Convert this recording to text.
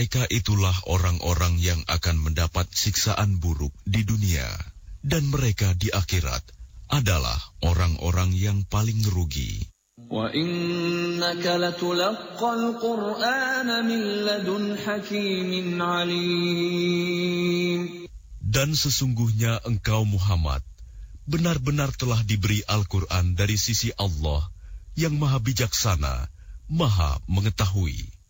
Mereka itulah orang-orang yang akan mendapat siksaan buruk di dunia, dan mereka di akhirat adalah orang-orang yang paling rugi. وَإِنَّكَ لَتُلَقَّى الْقُرْآنَ مِنْ لَدُنْ حَكِيمٍ عَلِيمٍ. Dan sesungguhnya engkau Muhammad benar-benar telah diberi Al-Quran dari sisi Allah yang maha bijaksana, maha mengetahui.